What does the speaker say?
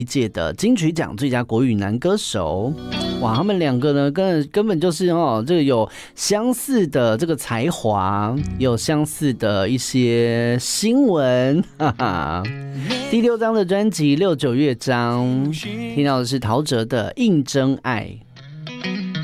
一届的金曲奖最佳国语男歌手。哇，他们两个呢，根本就是这个有相似的这个才华，有相似的一些新闻，哈哈。第6张的专辑《6、9乐章》，听到的是陶喆的《应征爱》。